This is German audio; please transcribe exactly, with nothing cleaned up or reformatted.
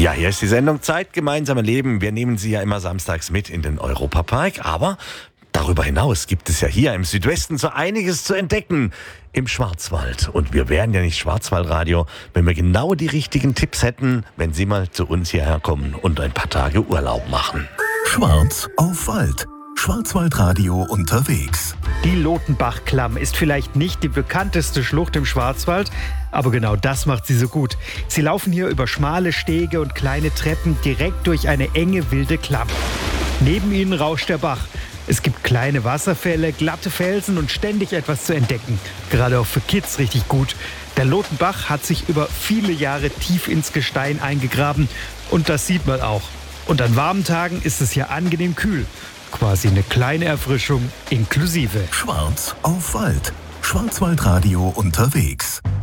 Ja, hier ist die Sendung Zeit, gemeinsame Leben. Wir nehmen Sie ja immer samstags mit in den Europapark, aber darüber hinaus gibt es ja hier im Südwesten so einiges zu entdecken im Schwarzwald. Und wir wären ja nicht Schwarzwaldradio, wenn wir genau die richtigen Tipps hätten, wenn Sie mal zu uns hierher kommen und ein paar Tage Urlaub machen. Schwarz auf Wald. Schwarzwaldradio unterwegs. Die Lotenbach-Klamm ist vielleicht nicht die bekannteste Schlucht im Schwarzwald, aber genau das macht sie so gut. Sie laufen hier über schmale Stege und kleine Treppen direkt durch eine enge, wilde Klamm. Neben ihnen rauscht der Bach. Es gibt kleine Wasserfälle, glatte Felsen und ständig etwas zu entdecken. Gerade auch für Kids richtig gut. Der Lotenbach hat sich über viele Jahre tief ins Gestein eingegraben und das sieht man auch. Und an warmen Tagen ist es hier angenehm kühl. Quasi eine kleine Erfrischung inklusive. Schwarz auf Wald. Schwarzwaldradio unterwegs.